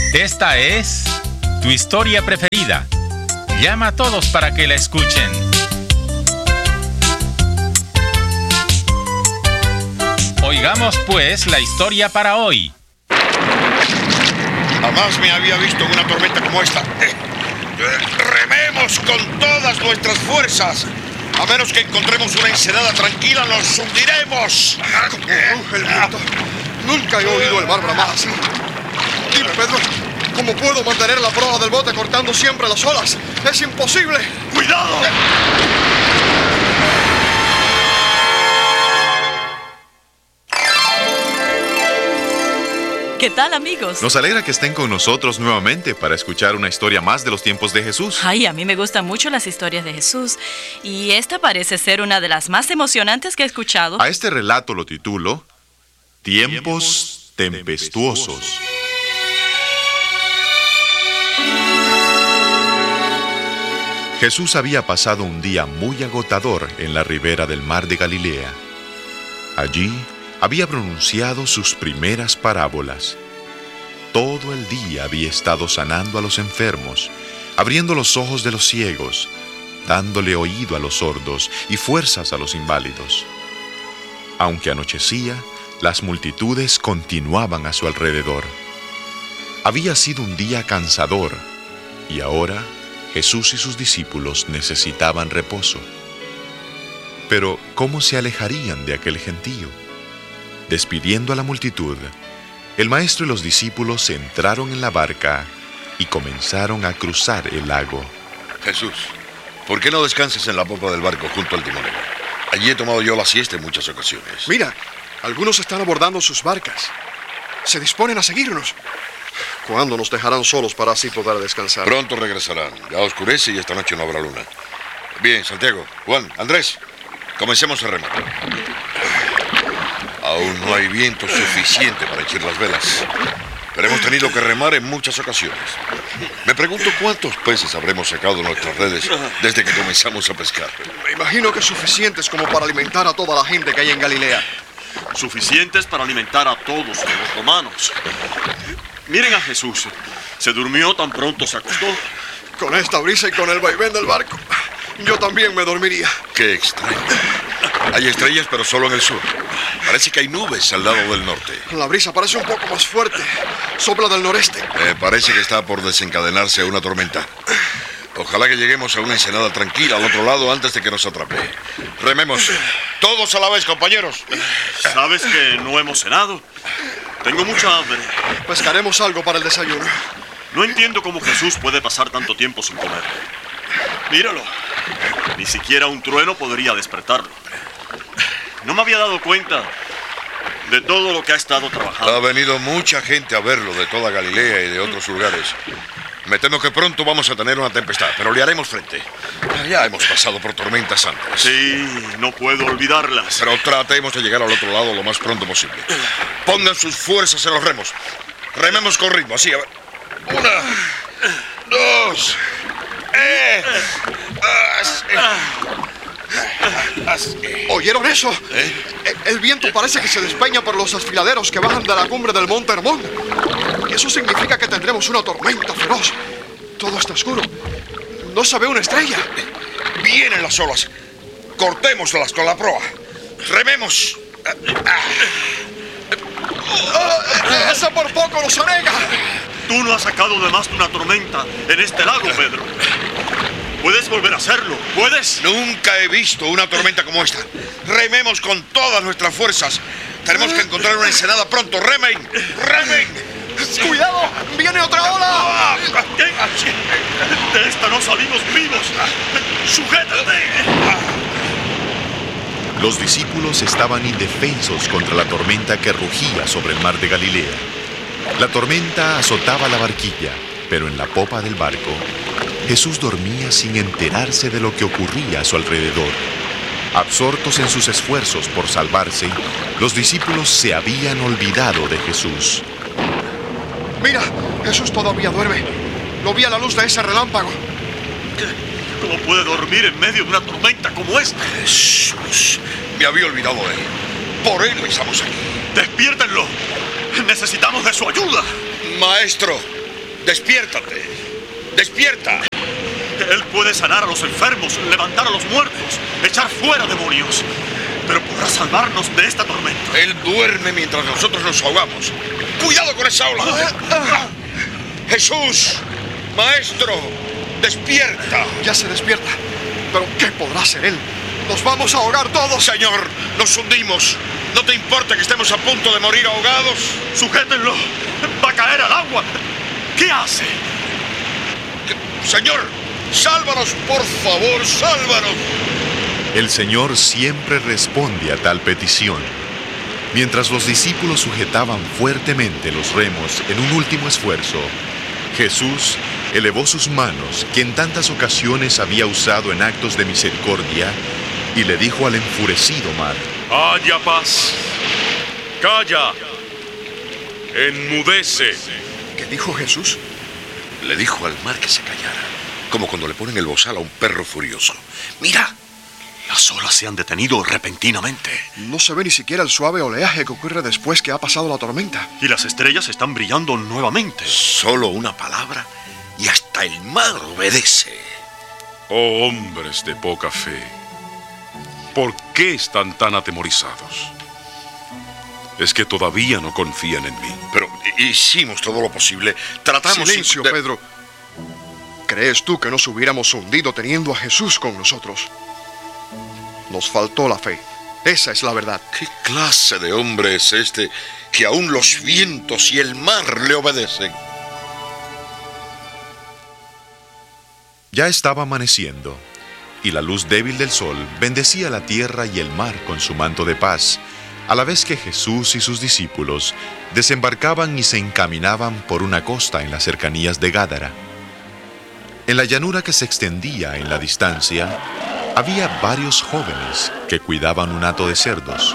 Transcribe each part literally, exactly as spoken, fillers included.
Esta es tu historia preferida. Llama a todos para que la escuchen. Oigamos pues la historia para hoy. Jamás me había visto en una tormenta como esta. Eh, eh, rememos con todas nuestras fuerzas. A menos que encontremos una ensenada tranquila, nos hundiremos. Como ruge el viento. Nunca he oído el mar bramar así. Dime, Pedro, ¿cómo puedo mantener la proa del bote cortando siempre las olas? ¡Es imposible! ¡Cuidado! ¿Qué tal, amigos? Nos alegra que estén con nosotros nuevamente para escuchar una historia más de los tiempos de Jesús. Ay, a mí me gustan mucho las historias de Jesús. Y esta parece ser una de las más emocionantes que he escuchado. A este relato lo titulo Tiempos tempestuosos. Jesús había pasado un día muy agotador en la ribera del mar de Galilea. Allí había pronunciado sus primeras parábolas. Todo el día había estado sanando a los enfermos, abriendo los ojos de los ciegos, dándole oído a los sordos y fuerzas a los inválidos. Aunque anochecía, las multitudes continuaban a su alrededor. Había sido un día cansador, y ahora Jesús y sus discípulos necesitaban reposo. Pero, ¿cómo se alejarían de aquel gentío? Despidiendo a la multitud, el maestro y los discípulos entraron en la barca y comenzaron a cruzar el lago. Jesús, ¿por qué no descansas en la popa del barco junto al timonel? Allí he tomado yo la siesta en muchas ocasiones. Mira, algunos están abordando sus barcas. Se disponen a seguirnos. ¿Cuándo nos dejarán solos para así poder descansar? Pronto regresarán. Ya oscurece y esta noche no habrá luna. Bien, Santiago, Juan, Andrés, comencemos a remar. Aún no hay viento suficiente para echar las velas, pero hemos tenido que remar en muchas ocasiones. Me pregunto cuántos peces habremos sacado de nuestras redes desde que comenzamos a pescar. Me imagino que suficientes como para alimentar a toda la gente que hay en Galilea. Suficientes para alimentar a todos los romanos. Miren a Jesús. Se durmió tan pronto se acostó. Con esta brisa y con el vaivén del barco, yo también me dormiría. Qué extraño. Hay estrellas, pero solo en el sur. Parece que hay nubes al lado del norte. La brisa parece un poco más fuerte. Sopla del noreste. Me parece que está por desencadenarse una tormenta. Ojalá que lleguemos a una ensenada tranquila al otro lado antes de que nos atrape. Rememos. Todos a la vez, compañeros. ¿Sabes que no hemos cenado? Tengo mucha hambre. Pescaremos algo para el desayuno. No entiendo cómo Jesús puede pasar tanto tiempo sin comer. Míralo. Ni siquiera un trueno podría despertarlo. No me había dado cuenta de todo lo que ha estado trabajando. Ha venido mucha gente a verlo de toda Galilea y de otros lugares. Me temo que pronto vamos a tener una tempestad, pero le haremos frente. Ya hemos pasado por tormentas antes. Sí, no puedo olvidarlas. Pero tratemos de llegar al otro lado lo más pronto posible. Pongan sus fuerzas en los remos. Rememos con ritmo, así, a ver. Una, dos, eh, así. Así. ¿Oyeron eso? ¿Eh? El viento parece que se despeña por los desfiladeros que bajan de la cumbre del monte Hermón. Eso significa que tendremos una tormenta feroz. Todo está oscuro. No se ve una estrella. Vienen las olas. Cortémoslas con la proa. Rememos. ¡Ah! ¡Esa por poco nos anega! Tú no has sacado de más de una tormenta en este lago, Pedro. Puedes volver a hacerlo. ¿Puedes? Nunca he visto una tormenta como esta. Rememos con todas nuestras fuerzas. Tenemos que encontrar una ensenada pronto. ¡Remen! ¡Remen! ¡Cuidado! ¡Viene otra ola! ¿Qué? De esta no salimos vivos. ¡Sujétate! Los discípulos estaban indefensos contra la tormenta que rugía sobre el mar de Galilea. La tormenta azotaba la barquilla, pero en la popa del barco, Jesús dormía sin enterarse de lo que ocurría a su alrededor. Absortos en sus esfuerzos por salvarse, los discípulos se habían olvidado de Jesús. Mira, Jesús todavía duerme. Lo vi a la luz de ese relámpago. ¿Cómo puede dormir en medio de una tormenta como esta? Jesús, me había olvidado de él. Por él estamos aquí. ¡Despiértenlo! Necesitamos de su ayuda. Maestro, despiértate. Despierta. Él puede sanar a los enfermos, levantar a los muertos, echar fuera demonios. Pero podrá salvarnos de esta tormenta. Él duerme mientras nosotros nos ahogamos. ¡Cuidado con esa ola! Jesús, maestro, despierta. Ya se despierta. ¿Pero qué podrá hacer él? ¡Nos vamos a ahogar todos! Señor, nos hundimos. ¿No te importa que estemos a punto de morir ahogados? ¡Sujétenlo! ¡Va a caer al agua! ¿Qué hace? Señor, sálvanos, por favor, sálvanos. El Señor siempre responde a tal petición. Mientras los discípulos sujetaban fuertemente los remos en un último esfuerzo, Jesús elevó sus manos, que en tantas ocasiones había usado en actos de misericordia, y le dijo al enfurecido mar: ¡Haya paz! ¡Calla! ¡Enmudece! ¿Qué dijo Jesús? Le dijo al mar que se callara, como cuando le ponen el bozal a un perro furioso. ¡Mira! Las olas se han detenido repentinamente. No se ve ni siquiera el suave oleaje que ocurre después que ha pasado la tormenta. Y las estrellas están brillando nuevamente. Solo una palabra y hasta el mar obedece. Oh, hombres de poca fe, ¿por qué están tan atemorizados? ¿Es que todavía no confían en mí? Pero hicimos todo lo posible. Tratamos... Silencio, de... Pedro. ¿Crees tú que nos hubiéramos hundido teniendo a Jesús con nosotros? Nos faltó la fe. Esa es la verdad. ¿Qué clase de hombre es este que aún los vientos y el mar le obedecen? Ya estaba amaneciendo, y la luz débil del sol bendecía la tierra y el mar con su manto de paz, a la vez que Jesús y sus discípulos desembarcaban y se encaminaban por una costa en las cercanías de Gádara. En la llanura que se extendía en la distancia, había varios jóvenes que cuidaban un hato de cerdos.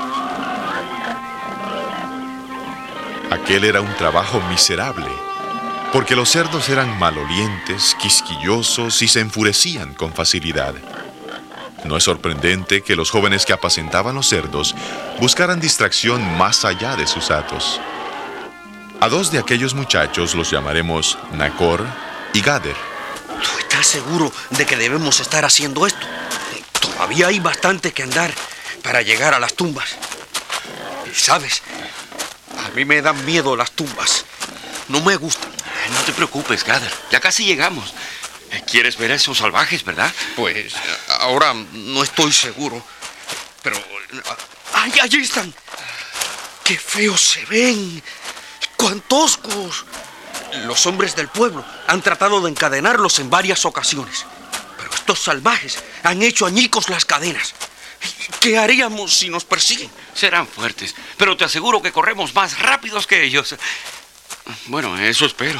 Aquel era un trabajo miserable, porque los cerdos eran malolientes, quisquillosos y se enfurecían con facilidad. No es sorprendente que los jóvenes que apacentaban los cerdos buscaran distracción más allá de sus hatos. A dos de aquellos muchachos los llamaremos Nacor y Gader. ¿Tú estás seguro de que debemos estar haciendo esto? Todavía hay bastante que andar para llegar a las tumbas. ¿Sabes? A mí me dan miedo las tumbas. No me gustan. No te preocupes, Gader. Ya casi llegamos. ¿Quieres ver a esos salvajes, verdad? Pues ahora no estoy seguro. Pero... ¡ay, allí están! ¡Qué feos se ven! ¡Cuán toscos! Los hombres del pueblo han tratado de encadenarlos en varias ocasiones. Pero estos salvajes han hecho añicos las cadenas. ¿Qué haríamos si nos persiguen? Serán fuertes, pero te aseguro que corremos más rápidos que ellos. Bueno, eso espero.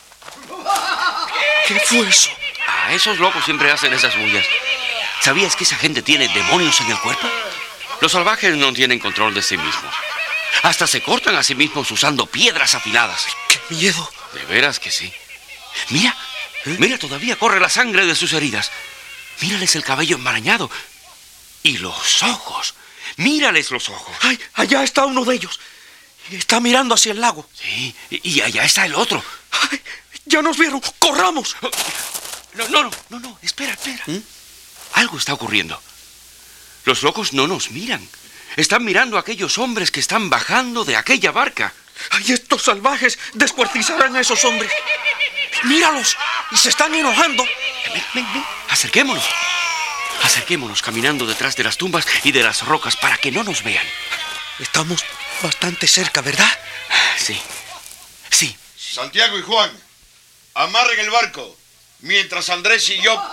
¿Qué fue eso? Ah, esos locos siempre hacen esas bullas. ¿Sabías que esa gente tiene demonios en el cuerpo? Los salvajes no tienen control de sí mismos. Hasta se cortan a sí mismos usando piedras afiladas. ¡Qué miedo! De veras que sí. Mira, ¿eh? Mira, todavía corre la sangre de sus heridas. Mírales el cabello enmarañado. Y los ojos. Mírales los ojos. ¡Ay, allá está uno de ellos! Está mirando hacia el lago. Sí, y allá está el otro. ¡Ay, ya nos vieron! ¡Corramos! No, no, no, no, no. Espera, espera. ¿Mm? Algo está ocurriendo. Los locos no nos miran. Están mirando a aquellos hombres que están bajando de aquella barca. ¡Ay, estos salvajes descuartizarán a esos hombres! ¡Míralos! ¡Y se están enojando! Ven, ven, ven. Acerquémonos. Acerquémonos caminando detrás de las tumbas y de las rocas para que no nos vean. Estamos bastante cerca, ¿verdad? Sí. Sí. Santiago y Juan, amarren el barco, mientras Andrés y yo...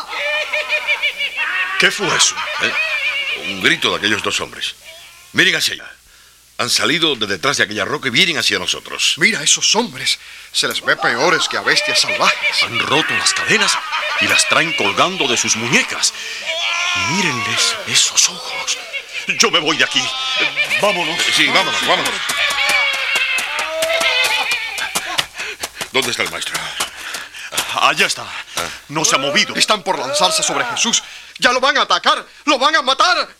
¿Qué fue eso? ¿Eh? Un grito de aquellos dos hombres. Miren hacia allá. Han salido de detrás de aquella roca y vienen hacia nosotros. Mira, esos hombres. Se les ve peores que a bestias salvajes. Han roto las cadenas y las traen colgando de sus muñecas. Mírenles esos ojos. Yo me voy de aquí. Vámonos. Sí, vámonos, vámonos. ¿Dónde está el maestro? Allá está. No se ha movido. Están por lanzarse sobre Jesús. ¡Ya lo van a atacar! ¡Lo van a matar!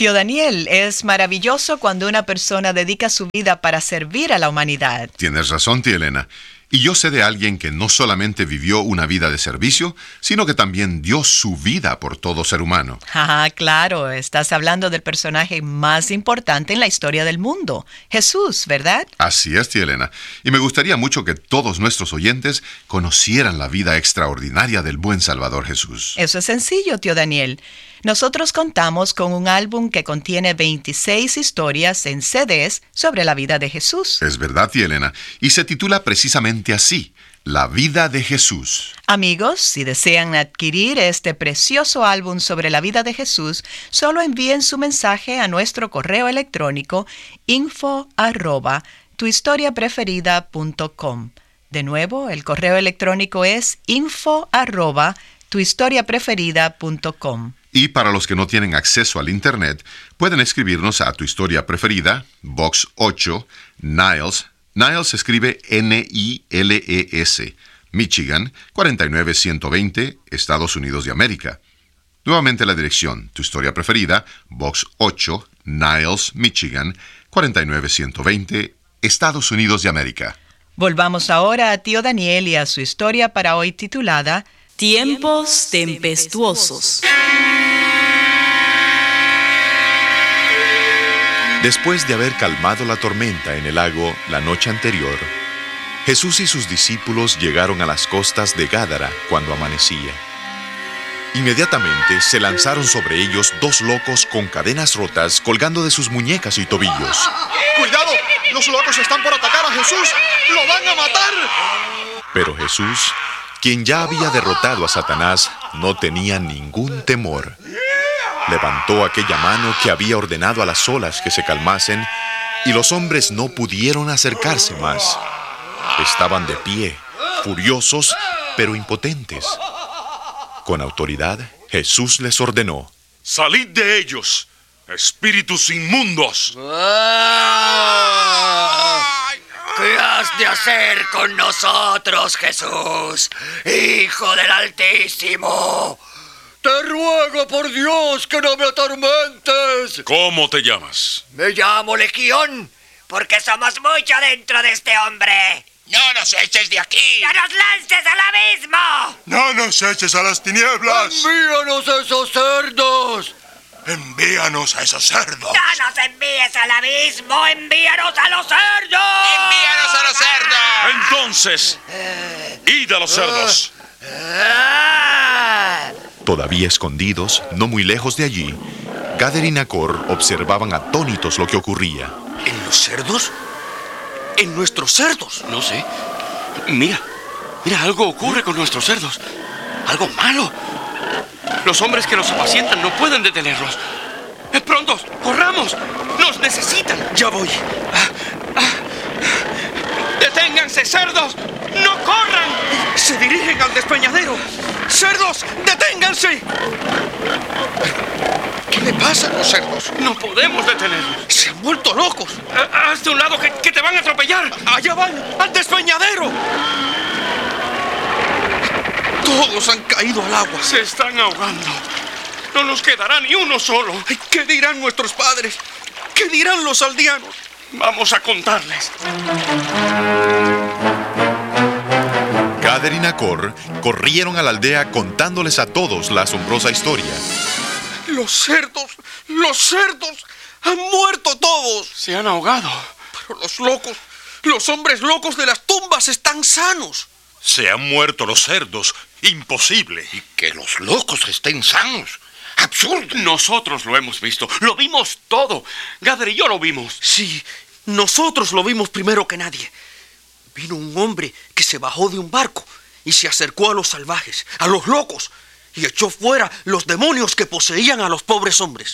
Tío Daniel, es maravilloso cuando una persona dedica su vida para servir a la humanidad. Tienes razón, tía Elena. Y yo sé de alguien que no solamente vivió una vida de servicio, sino que también dio su vida por todo ser humano. Ah, claro, estás hablando del personaje más importante en la historia del mundo, Jesús, ¿verdad? Así es, tía Elena. Y me gustaría mucho que todos nuestros oyentes conocieran la vida extraordinaria del buen Salvador Jesús. Eso es sencillo, tío Daniel. Nosotros contamos con un álbum que contiene veintiséis historias en C Ds sobre la vida de Jesús. Es verdad, tía Elena, y se titula precisamente así, La vida de Jesús. Amigos, si desean adquirir este precioso álbum sobre la vida de Jesús, solo envíen su mensaje a nuestro correo electrónico info arroba tuhistoriapreferida.com. De nuevo, el correo electrónico es info arroba tuhistoriapreferida.com. Y para los que no tienen acceso al Internet, pueden escribirnos a Tu Historia Preferida, Box ocho, Niles. Niles se escribe N I L E S, Michigan, cuarenta y nueve ciento veinte, Estados Unidos de América. Nuevamente la dirección, Tu Historia Preferida, Box ocho, Niles, Michigan, cuarenta y nueve ciento veinte, Estados Unidos de América. Volvamos ahora a tío Daniel y a su historia para hoy titulada Tiempos tempestuosos. Después de haber calmado la tormenta en el lago la noche anterior, Jesús y sus discípulos llegaron a las costas de Gádara cuando amanecía. Inmediatamente se lanzaron sobre ellos dos locos con cadenas rotas colgando de sus muñecas y tobillos. ¡Cuidado! ¡Los locos están por atacar a Jesús! ¡Lo van a matar! Pero Jesús, quien ya había derrotado a Satanás, no tenía ningún temor. Levantó aquella mano que había ordenado a las olas que se calmasen, y los hombres no pudieron acercarse más. Estaban de pie, furiosos, pero impotentes. Con autoridad, Jesús les ordenó: ¡Salid de ellos, espíritus inmundos! ¿Qué has de hacer con nosotros, Jesús, Hijo del Altísimo? Te ruego por Dios que no me atormentes. ¿Cómo te llamas? Me llamo Legión, porque somos mucho dentro de este hombre. ¡No nos eches de aquí! ¡No nos lances al abismo! ¡No nos eches a las tinieblas! ¡Envíanos a esos cerdos! ¡Envíanos a esos cerdos! ¡No nos envíes al abismo! ¡Envíanos a los cerdos! ¡Envíanos a los cerdos! Entonces, id a los cerdos. Todavía escondidos, no muy lejos de allí, Gader y Nacor observaban atónitos lo que ocurría. ¿En los cerdos? ¿En nuestros cerdos? No sé. Mira, mira, algo ocurre con nuestros cerdos. Algo malo. Los hombres que los apacientan no pueden detenerlos. ¡Eh, pronto! ¡Corramos! ¡Nos necesitan! Ya voy. Ah, ah. ¡Deténganse, cerdos! ¡No corran! ¡Se dirigen al despeñadero! ¡Cerdos, deténganse! ¿Qué le pasa a los cerdos? No podemos detenerlos. Se han vuelto locos. Ah, ¡Hazte un lado, que, que te van a atropellar! ¡Allá van! ¡Al despeñadero! Todos han caído al agua. Se están ahogando. No nos quedará ni uno solo. ¿Qué dirán nuestros padres? ¿Qué dirán los aldeanos? Vamos a contarles. Gader y Nacor corrieron a la aldea contándoles a todos la asombrosa historia. Los cerdos, los cerdos, han muerto todos. Se han ahogado. Pero los locos, los hombres locos de las tumbas están sanos. Se han muerto los cerdos. Imposible. Y que los locos estén sanos. ¡Absurdo! Nosotros lo hemos visto. Lo vimos todo. Gader y yo lo vimos. Sí, nosotros lo vimos primero que nadie. Vino un hombre que se bajó de un barco y se acercó a los salvajes, a los locos, y echó fuera los demonios que poseían a los pobres hombres.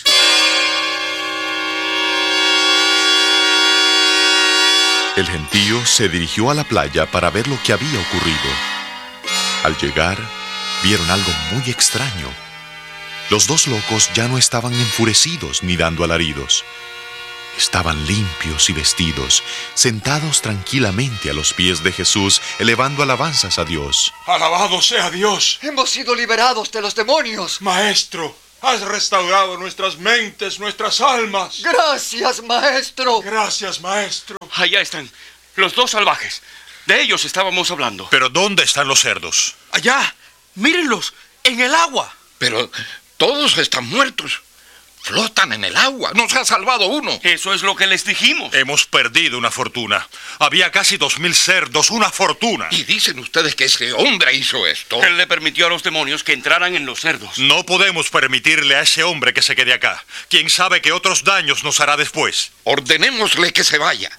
El gentío se dirigió a la playa para ver lo que había ocurrido. Al llegar, vieron algo muy extraño. Los dos locos ya no estaban enfurecidos ni dando alaridos. Estaban limpios y vestidos, sentados tranquilamente a los pies de Jesús, elevando alabanzas a Dios. ¡Alabado sea Dios! Hemos sido liberados de los demonios. Maestro, Has restaurado nuestras mentes, nuestras almas. Gracias, maestro. Gracias, maestro. Allá están, los dos salvajes. De ellos estábamos hablando. ¿Pero dónde están los cerdos? Allá, mírenlos, en el agua. Pero todos están muertos. Flotan en el agua. Nos ha salvado uno. Eso es lo que les dijimos. Hemos perdido una fortuna. Había casi dos mil cerdos, una fortuna. Y dicen ustedes que ese hombre hizo esto. Él le permitió a los demonios que entraran en los cerdos. No podemos permitirle a ese hombre que se quede acá. ¿Quién sabe qué otros daños nos hará después? Ordenémosle que se vaya.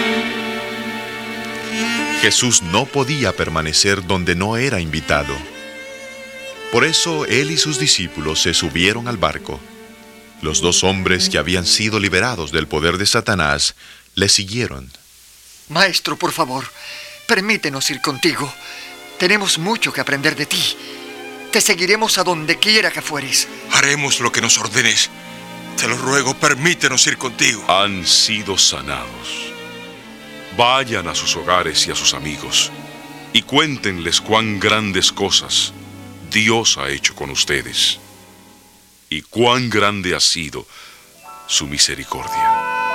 Jesús no podía permanecer donde no era invitado. Por eso él y sus discípulos se subieron al barco. Los dos hombres que habían sido liberados del poder de Satanás le siguieron. Maestro, por favor, permítenos ir contigo. Tenemos mucho que aprender de ti. Te seguiremos a donde quiera que fueres. Haremos lo que nos ordenes. Te lo ruego, permítenos ir contigo. Han sido sanados. Vayan a sus hogares y a sus amigos y cuéntenles cuán grandes cosas Dios ha hecho con ustedes y cuán grande ha sido su misericordia.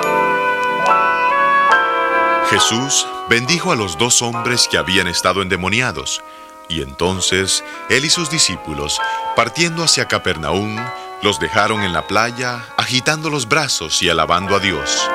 Jesús bendijo a los dos hombres que habían estado endemoniados, y entonces él y sus discípulos, partiendo hacia Capernaum, los dejaron en la playa, agitando los brazos y alabando a Dios.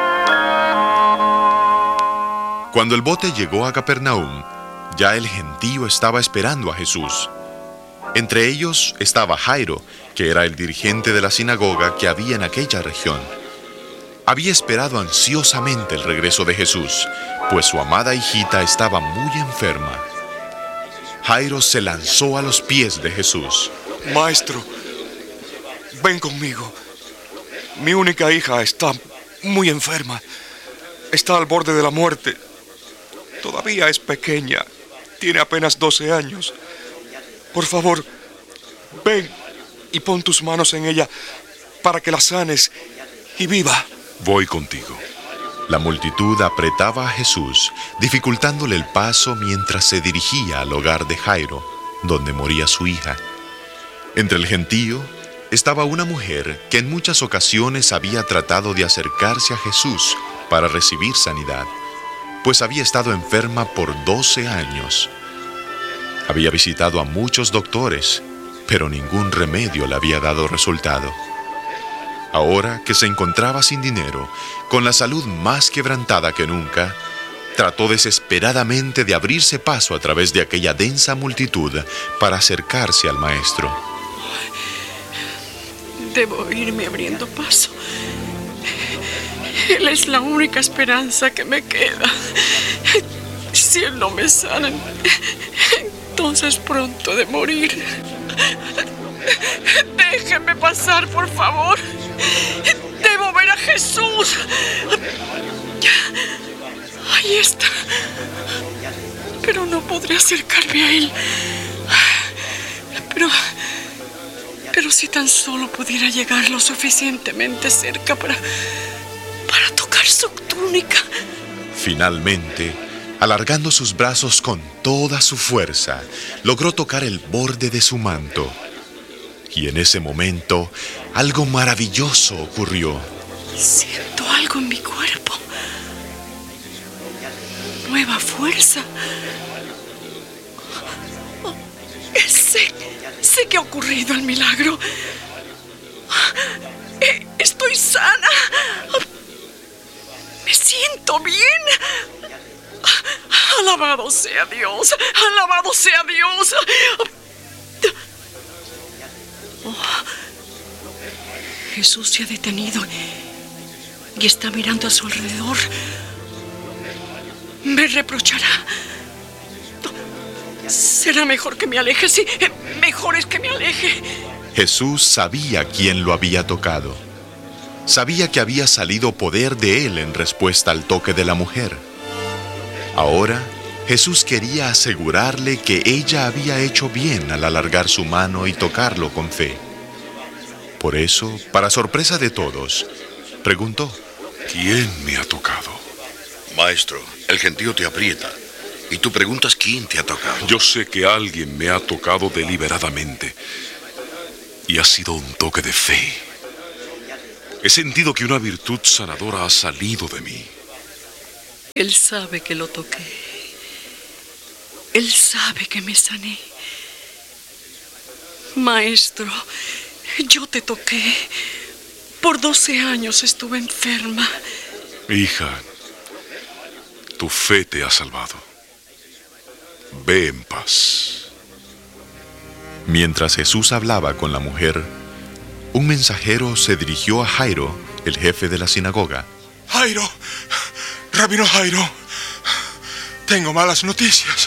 Cuando el bote llegó a Capernaum, ya el gentío estaba esperando a Jesús. Entre ellos estaba Jairo, que era el dirigente de la sinagoga que había en aquella región. Había esperado ansiosamente el regreso de Jesús, pues su amada hijita estaba muy enferma. Jairo se lanzó a los pies de Jesús. Maestro, ven conmigo. Mi única hija está muy enferma. Está al borde de la muerte. Todavía es pequeña. Tiene apenas doce años. Por favor, ven y pon tus manos en ella para que la sanes y viva. Voy contigo. La multitud apretaba a Jesús, dificultándole el paso mientras se dirigía al hogar de Jairo, donde moría su hija. Entre el gentío estaba una mujer que en muchas ocasiones había tratado de acercarse a Jesús para recibir sanidad, pues había estado enferma por doce años. Había visitado a muchos doctores, pero ningún remedio le había dado resultado. Ahora que se encontraba sin dinero, con la salud más quebrantada que nunca, trató desesperadamente de abrirse paso a través de aquella densa multitud para acercarse al Maestro. Debo irme abriendo paso. Él es la única esperanza que me queda. Si él no me sana, entonces pronto he de morir. Déjenme pasar, por favor. Debo ver a Jesús. Ahí está. Pero no podré acercarme a él. Pero... Pero si tan solo pudiera llegar lo suficientemente cerca para... para tocar su túnica. Finalmente, alargando sus brazos con toda su fuerza, logró tocar el borde de su manto. Y en ese momento, algo maravilloso ocurrió. Siento algo en mi cuerpo. Nueva fuerza. Oh, sé, sé que ha ocurrido el milagro. Eh, estoy sana. Me siento bien. Alabado sea Dios. Alabado sea Dios. Oh, Jesús se ha detenido y está mirando a su alrededor. Me reprochará. Será mejor que me aleje, sí, mejor es que me aleje. Jesús sabía quién lo había tocado. Sabía que había salido poder de él en respuesta al toque de la mujer. Ahora, Jesús quería asegurarle que ella había hecho bien al alargar su mano y tocarlo con fe. Por eso, para sorpresa de todos, preguntó: ¿Quién me ha tocado? Maestro, el gentío te aprieta y tú preguntas quién te ha tocado. Yo sé que alguien me ha tocado deliberadamente. y ha sido un toque de fe. He sentido que una virtud sanadora ha salido de mí. Él sabe que lo toqué. Él sabe que me sané. Maestro, yo te toqué. Por doce años estuve enferma. Hija, tu fe te ha salvado. Ve en paz. Mientras Jesús hablaba con la mujer, un mensajero se dirigió a Jairo, el jefe de la sinagoga. Jairo, Rabino Jairo, tengo malas noticias.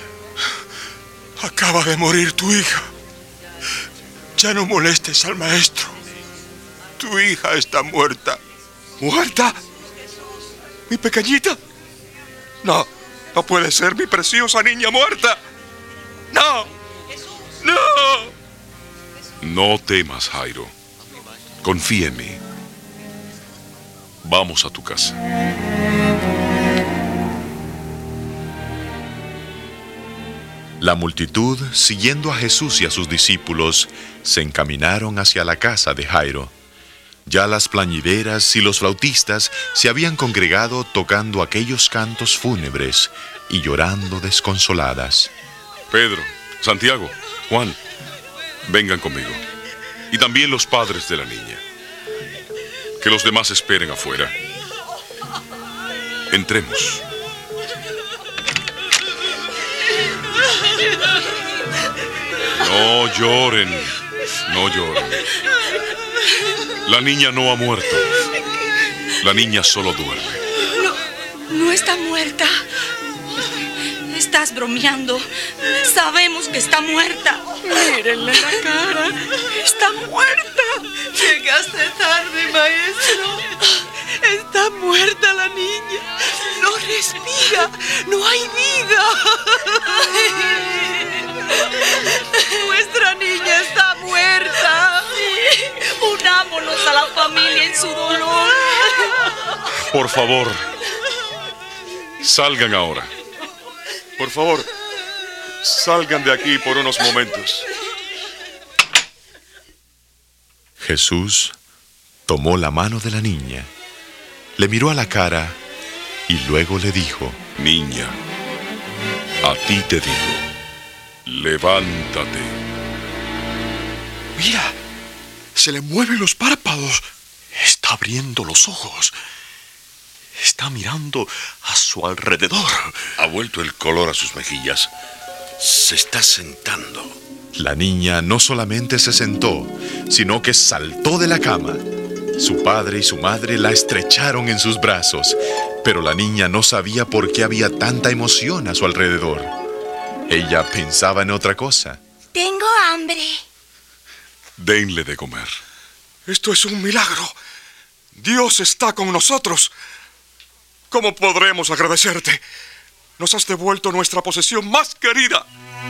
Acaba de morir tu hija. Ya no molestes al maestro. Tu hija está muerta. ¿Muerta? ¿Mi pequeñita? No, no puede ser mi preciosa niña muerta. No, no. No temas, Jairo. Confía en mí. Vamos a tu casa. La multitud, siguiendo a Jesús y a sus discípulos, se encaminaron hacia la casa de Jairo. Ya las plañideras y los flautistas se habían congregado tocando aquellos cantos fúnebres y llorando desconsoladas. Pedro, Santiago, Juan, vengan conmigo. Y también los padres de la niña. Que los demás esperen afuera. Entremos. No lloren, no lloren. La niña no ha muerto. La niña solo duerme. No, no está muerta. Estás bromeando. Sabemos que está muerta. Mírenle la cara. Está muerta. Llegaste tarde, maestro. Está muerta la niña. No respira. No hay vida. Nuestra niña está muerta. Unámonos a la familia en su dolor. Por favor, salgan ahora. Por favor, salgan de aquí por unos momentos. Jesús tomó la mano de la niña, le miró a la cara y luego le dijo: Niña, a ti te digo, levántate. Mira, se le mueven los párpados. Está abriendo los ojos. Está mirando a su alrededor. Ha vuelto el color a sus mejillas. Se está sentando. La niña no solamente se sentó, sino que saltó de la cama. Su padre y su madre la estrecharon en sus brazos, pero la niña no sabía por qué había tanta emoción a su alrededor. Ella pensaba en otra cosa. Tengo hambre. Denle de comer. Esto es un milagro. Dios está con nosotros. ¿Cómo podremos agradecerte? Nos has devuelto nuestra posesión más querida.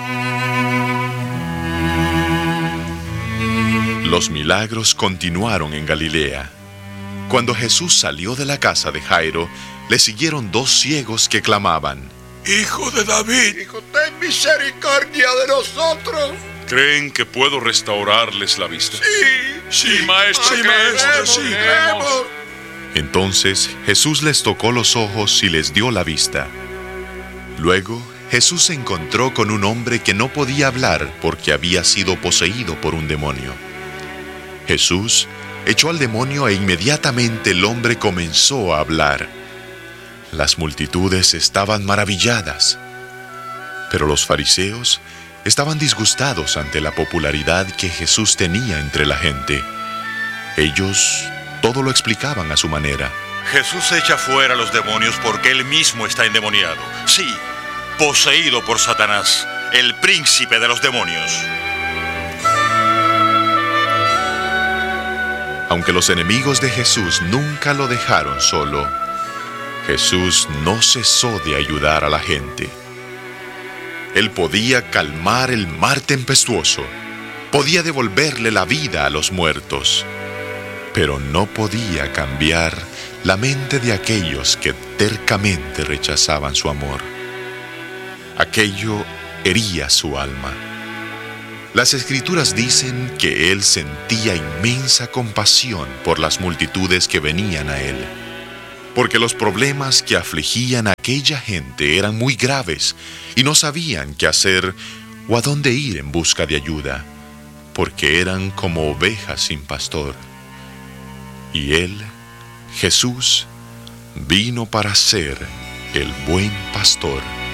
Los milagros continuaron en Galilea. Cuando Jesús salió de la casa de Jairo, le siguieron dos ciegos que clamaban: Hijo de David, Hijo, ten misericordia de nosotros. ¿Creen que puedo restaurarles la vista? Sí, sí, maestro, sí, maestro, sí. Entonces Jesús les tocó los ojos y les dio la vista. Luego Jesús se encontró con un hombre que no podía hablar porque había sido poseído por un demonio. Jesús echó al demonio e inmediatamente el hombre comenzó a hablar. Las multitudes estaban maravilladas, pero los fariseos estaban disgustados ante la popularidad que Jesús tenía entre la gente. Ellos todo lo explicaban a su manera. Jesús echa fuera a los demonios porque él mismo está endemoniado. Sí, poseído por Satanás, el príncipe de los demonios. Aunque los enemigos de Jesús nunca lo dejaron solo, Jesús no cesó de ayudar a la gente. Él podía calmar el mar tempestuoso, podía devolverle la vida a los muertos, pero no podía cambiar la mente de aquellos que tercamente rechazaban su amor. Aquello hería su alma. Las Escrituras dicen que él sentía inmensa compasión por las multitudes que venían a él, porque los problemas que afligían a aquella gente eran muy graves y no sabían qué hacer o a dónde ir en busca de ayuda, porque eran como ovejas sin pastor. Y él, Jesús, vino para ser el buen pastor.